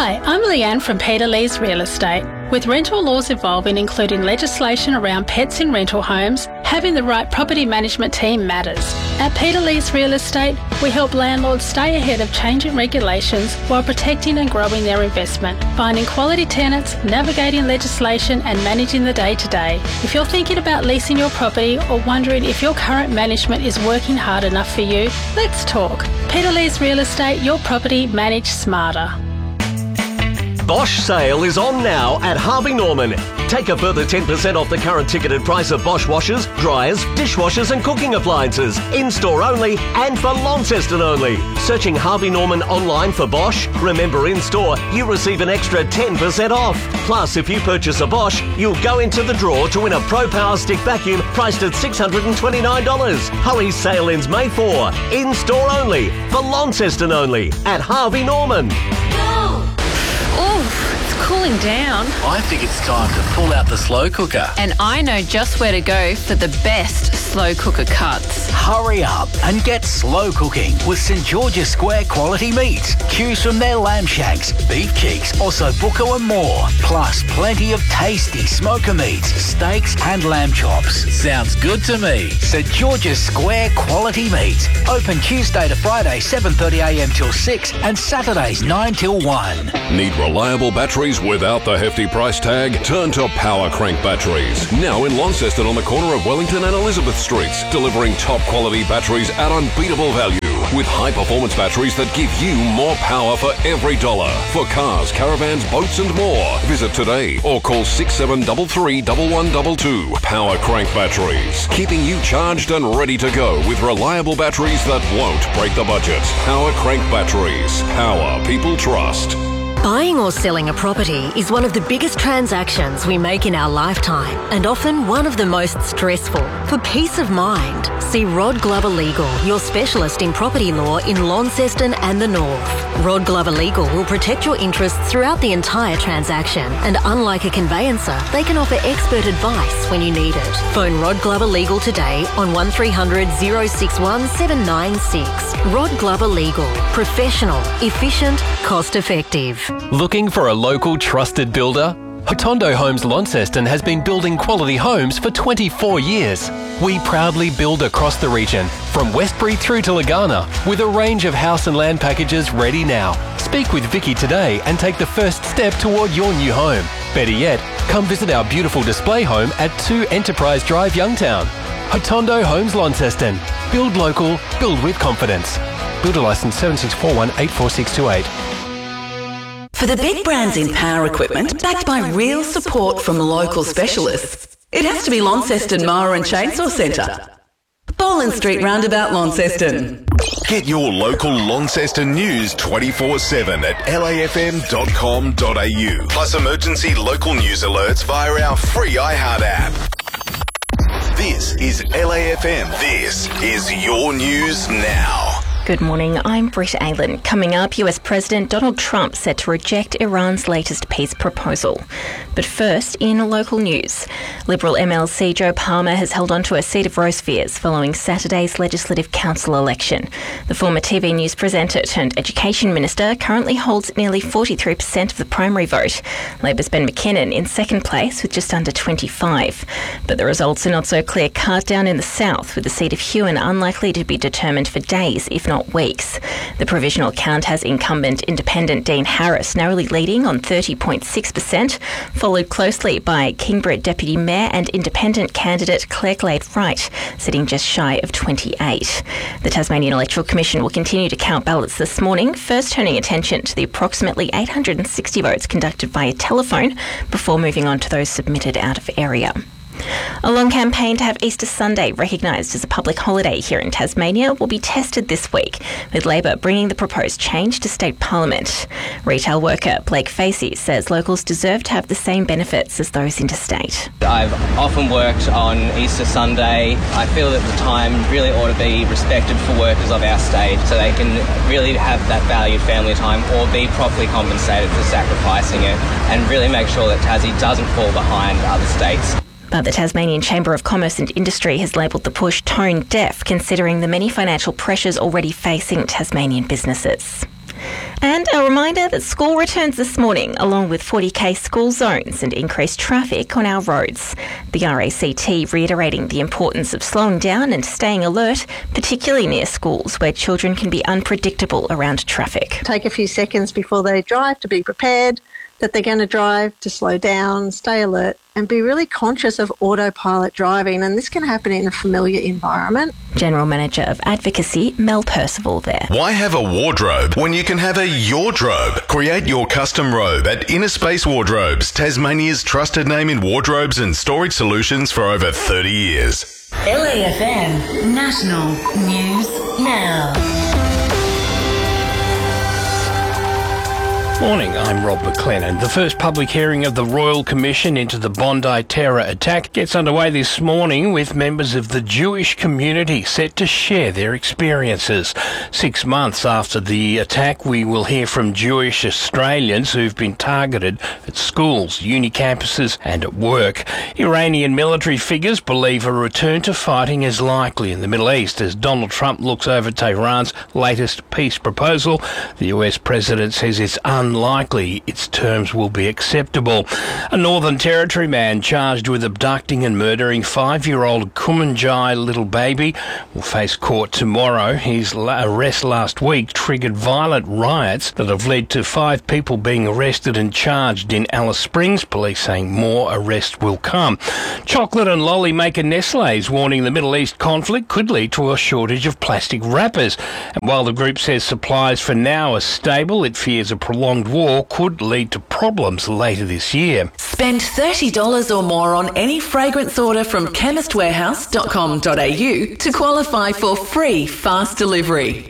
Hi, I'm Leanne from Peter Lee's Real Estate. With rental laws evolving, including legislation around pets in rental homes, having the right property management team matters. At Peter Lee's Real Estate, we help landlords stay ahead of changing regulations while protecting and growing their investment, finding quality tenants, navigating legislation and managing the day-to-day. If you're thinking about leasing your property or wondering if your current management is working hard enough for you, let's talk. Peter Lee's Real Estate, your property managed smarter. Bosch sale is on now at Harvey Norman. Take a further 10% off the current ticketed price of Bosch washers, dryers, dishwashers and cooking appliances. In-store only and for Launceston only. Searching Harvey Norman online for Bosch, remember in-store you receive an extra 10% off. Plus, if you purchase a Bosch, you'll go into the draw to win a Pro Power Stick vacuum priced at $629. Hurry, sale ends May 4. In-store only for Launceston only at Harvey Norman. It's cooling down. I think it's time to pull out the slow cooker. And I know just where to go for the best slow cooker cuts. Hurry up and get slow cooking with St George's Square quality meats. Choose from their lamb shanks, beef cheeks, ossobuco and more. Plus plenty of tasty smoker meats, steaks and lamb chops. Sounds good to me. St George's Square quality meats. Open Tuesday to Friday 7:30am till 6 and Saturdays 9 till 1. Need reliable batteries without the hefty price tag? Turn to Power Crank Batteries. Now in Launceston on the corner of Wellington and Elizabeth Streets. Delivering top quality batteries at unbeatable value. With high performance batteries that give you more power for every dollar. For cars, caravans, boats and more. Visit today or call 6733 1122. Power Crank Batteries. Keeping you charged and ready to go with reliable batteries that won't break the budget. Power Crank Batteries. Power people trust. Buying or selling a property is one of the biggest transactions we make in our lifetime and often one of the most stressful. For peace of mind, see Rod Glover Legal, your specialist in property law in Launceston and the North. Rod Glover Legal will protect your interests throughout the entire transaction, and unlike a conveyancer, they can offer expert advice when you need it. Phone Rod Glover Legal today on 1300 061 796. Rod Glover Legal. Professional, efficient, cost effective. Looking for a local trusted builder? Hotondo Homes Launceston has been building quality homes for 24 years. We proudly build across the region, from Westbury through to Lagana, with a range of house and land packages ready now. Speak with Vicky today and take the first step toward your new home. Better yet, come visit our beautiful display home at 2 Enterprise Drive, Youngtown. Hotondo Homes Launceston. Build local, build with confidence. Builder licence 7641-84628. For the big brands in power equipment, backed by real support from local specialists, it has to be Launceston Mower and Chainsaw Centre. Boland Street Roundabout, Launceston. Get your local Launceston news 24/7 at lafm.com.au. Plus emergency local news alerts via our free iHeart app. This is LAFM. This is your news now. Good morning, I'm Britt Aylen. Coming up, US President Donald Trump set to reject Iran's latest peace proposal. But first, in local news, Liberal MLC Joe Palmer has held on to a seat of Rose fears following Saturday's Legislative Council election. The former TV news presenter turned Education Minister currently holds nearly 43% of the primary vote. Labor's Ben McKinnon in second place with just under 25. But the results are not so clear-cut down in the south, with the seat of Huon unlikely to be determined for days, if not weeks. The provisional count has incumbent independent Dean Harris narrowly leading on 30.6%, followed closely by Kingborough Deputy Mayor and independent candidate Claire Glade Wright, sitting just shy of 28. The Tasmanian Electoral Commission will continue to count ballots this morning, first turning attention to the approximately 860 votes conducted via telephone before moving on to those submitted out of area. A long campaign to have Easter Sunday recognised as a public holiday here in Tasmania will be tested this week, with Labor bringing the proposed change to state parliament. Retail worker Blake Facey says locals deserve to have the same benefits as those interstate. I've often worked on Easter Sunday. I feel that the time really ought to be respected for workers of our state so they can really have that valued family time or be properly compensated for sacrificing it, and really make sure that Tassie doesn't fall behind other states. But the Tasmanian Chamber of Commerce and Industry has labelled the push tone deaf, considering the many financial pressures already facing Tasmanian businesses. And a reminder that school returns this morning, along with 40k school zones and increased traffic on our roads. The RACT reiterating the importance of slowing down and staying alert, particularly near schools where children can be unpredictable around traffic. Take a few seconds before they drive to be prepared that they're going to drive, to slow down, stay alert, and be really conscious of autopilot driving. And this can happen in a familiar environment. General Manager of Advocacy, Mel Percival there. Why have a wardrobe when you can have a Yordrobe? Create your custom robe at Inner Space Wardrobes, Tasmania's trusted name in wardrobes and storage solutions for over 30 years. LAFM National News Now. Morning, I'm Rob McLennan. The first public hearing of the Royal Commission into the Bondi terror attack gets underway this morning with members of the Jewish community set to share their experiences. 6 months after the attack, we will hear from Jewish Australians who've been targeted at schools, uni campuses and at work. Iranian military figures believe a return to fighting is likely in the Middle East as Donald Trump looks over Tehran's latest peace proposal. The US president says it's unlikely its terms will be acceptable. A Northern Territory man charged with abducting and murdering 5-year-old Kumanjai little baby will face court tomorrow. His arrest last week triggered violent riots that have led to 5 people being arrested and charged in Alice Springs, police saying more arrests will come. Chocolate and lolly maker Nestlé is warning the Middle East conflict could lead to a shortage of plastic wrappers. And while the group says supplies for now are stable, it fears a prolonged war could lead to problems later this year. Spend $30 or more on any fragrance order from chemistwarehouse.com.au to qualify for free fast delivery.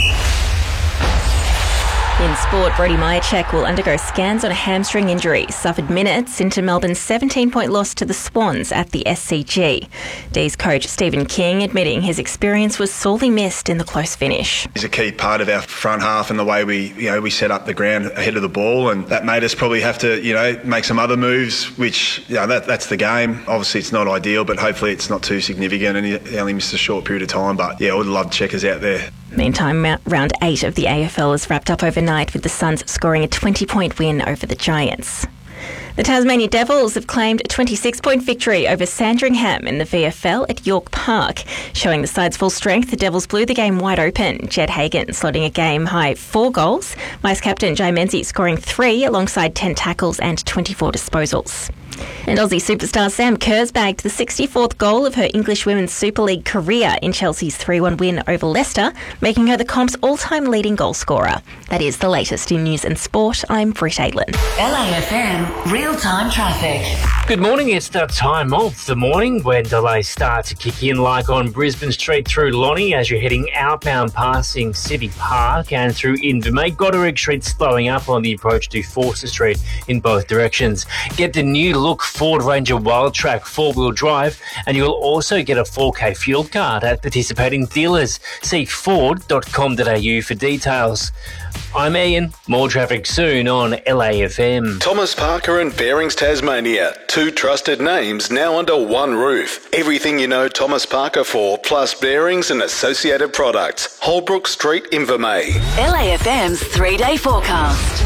In sport, Brody Myercheck will undergo scans on a hamstring injury, suffered minutes into Melbourne's 17-point loss to the Swans at the SCG. D's coach Stephen King admitting his experience was sorely missed in the close finish. He's a key part of our front half and the way we set up the ground ahead of the ball, and that made us probably have to make some other moves, which that's the game. Obviously it's not ideal, but hopefully it's not too significant, and he only missed a short period of time. But I would love checkers out there. Meantime, round 8 of the AFL is wrapped up overnight with the Suns scoring a 20-point win over the Giants. The Tasmania Devils have claimed a 26-point victory over Sandringham in the VFL at York Park. Showing the side's full strength, the Devils blew the game wide open. Jed Hagan slotting a game-high 4 goals. Vice captain Jai Menzies scoring 3 alongside 10 tackles and 24 disposals. And Aussie superstar Sam Kerr's bagged the 64th goal of her English Women's Super League career in Chelsea's 3-1 win over Leicester, making her the comp's all-time leading goal scorer. That is the latest in news and sport. I'm Britt Aitlin. LAFM real-time traffic. Good morning. It's that time of the morning when delays start to kick in, like on Brisbane Street through Lonnie as you're heading outbound passing Civic Park, and through Invermay. Goderich Street slowing up on the approach to Forster Street in both directions. Get the new look Ford Ranger Wildtrak 4-wheel drive, and you'll also get a 4K fuel card at participating dealers. See ford.com.au for details. I'm Ian. More traffic soon on LAFM. Thomas Parker and Bearings Tasmania. 2 trusted names now under one roof. Everything you know Thomas Parker for, plus bearings and associated products. Holbrook Street, Invermay. LAFM's 3-day forecast.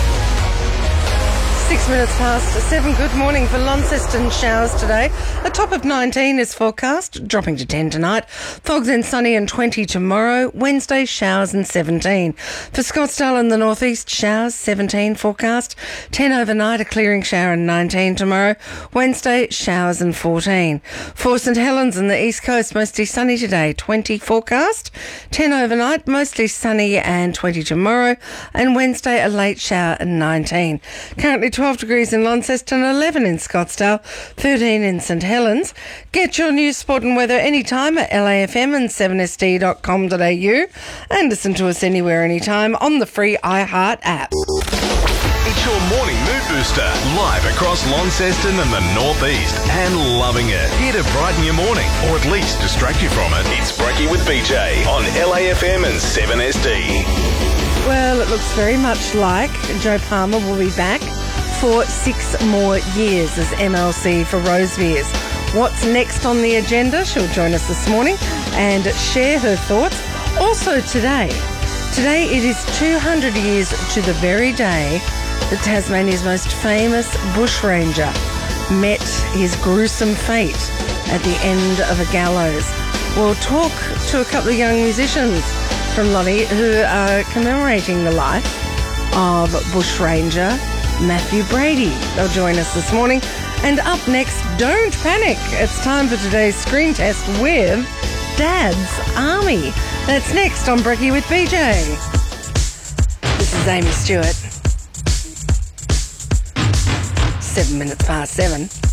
6 minutes past 7. Good morning. For Launceston, showers today. A top of 19 is forecast, dropping to 10 tonight. Fog then sunny and 20 tomorrow. Wednesday, showers and 17. For Scottsdale and the northeast, showers, 17 forecast. 10 overnight, a clearing shower and 19 tomorrow. Wednesday, showers and 14. For St Helens and the east coast, mostly sunny today, 20 forecast. 10 overnight, mostly sunny and 20 tomorrow. And Wednesday, a late shower and 19. Currently 12 degrees in Launceston, 11 in Scottsdale, 13 in St Helens. Get your news, sport and weather anytime at LAFM and 7sd.com.au, and listen to us anywhere, anytime on the free iHeart app. It's your morning mood booster, live across Launceston and the northeast, and loving it. Here to brighten your morning, or at least distract you from it. It's Brekkie with BJ on LAFM and 7SD. Well, it looks very much like Joe Palmer will be back for 6 more years as MLC for Rosevears. What's next on the agenda? She'll join us this morning and share her thoughts. Also today, Today it is 200 years to the very day that Tasmania's most famous bushranger met his gruesome fate at the end of a gallows. We'll talk to a couple of young musicians from Lonnie who are commemorating the life of bushranger Matthew Brady. They'll join us this morning. And up next, don't panic. It's time for today's screen test with Dad's Army. That's next on Brekkie with BJ. This is Amy Stewart. 7 minutes past 7.